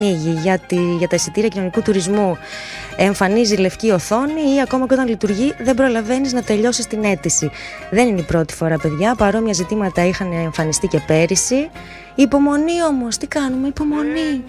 για τα εισιτήρια κοινωνικού τουρισμού εμφανίζει λευκή οθόνη ή ακόμα και όταν λειτουργεί δεν προλαβαίνεις να τελειώσεις την αίτηση. Δεν είναι η πρώτη φορά, παιδιά. Παρόμοια ζητήματα είχαν εμφανιστεί και πέρυσι. Υπομονή όμως, τι κάνουμε, υπομονή.